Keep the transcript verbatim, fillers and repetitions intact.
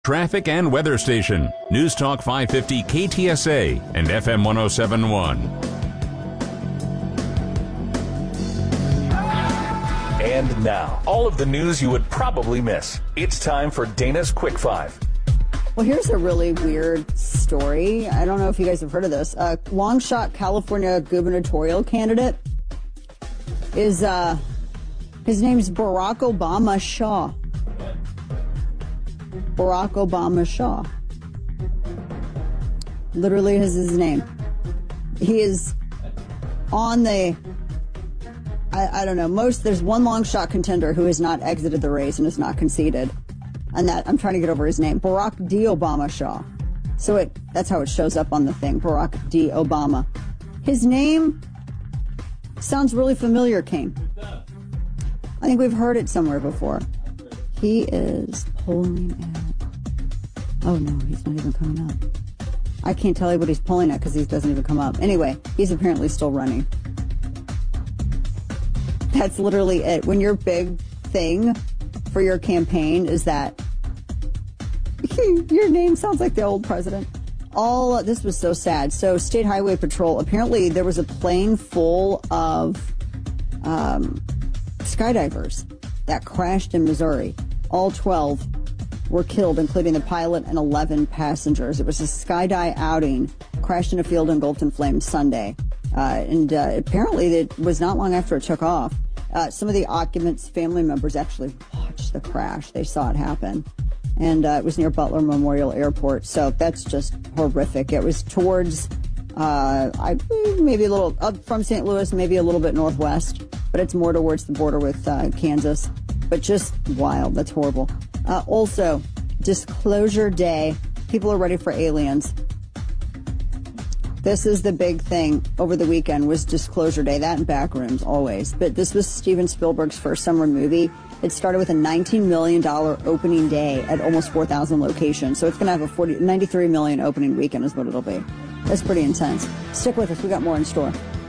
Traffic and weather station. News Talk five fifty K T S A and F M one oh seven point one. And now, all of the news you would probably miss. It's time for Dana's Quick Five. Well, here's a really weird story. I don't know if you guys have heard of this. A long shot California gubernatorial candidate is, uh, his name's Barack Obama Shaw. Barack Obama Shaw. Literally is his name. He is on the, I, I don't know, most, there's one long shot contender who has not exited the race and has not conceded. And that, I'm trying to get over his name, Barack D. Obama Shaw. So it, that's how it shows up on the thing, Barack D. Obama. His name sounds really familiar, King. I think we've heard it somewhere before. He is polling at, oh no, he's not even coming up. I can't tell you what he's polling at because he doesn't even come up. Anyway, he's apparently still running. That's literally it. When your big thing for your campaign is that your name sounds like the old president. All this was so sad. So State Highway Patrol, apparently there was a plane full of um, skydivers that crashed in Missouri. All twelve were killed, including the pilot and eleven passengers. It was a skydive outing, crashed in a field engulfed in flames Sunday. Uh, and uh, apparently it was not long after it took off. Uh, some of the occupants' family members actually watched the crash. They saw it happen. And uh, it was near Butler Memorial Airport. So that's just horrific. It was towards, uh, I maybe a little up from Saint Louis, maybe a little bit northwest, but it's more towards the border with uh, Kansas. But just wild. That's horrible. Uh, also, Disclosure Day. People are ready for aliens. This is the big thing over the weekend was Disclosure Day. That and Backrooms, always. But this was Steven Spielberg's first summer movie. It started with a nineteen million dollars opening day at almost four thousand locations. So it's going to have a forty, ninety-three million dollars opening weekend is what it'll be. That's pretty intense. Stick with us. We got more in store.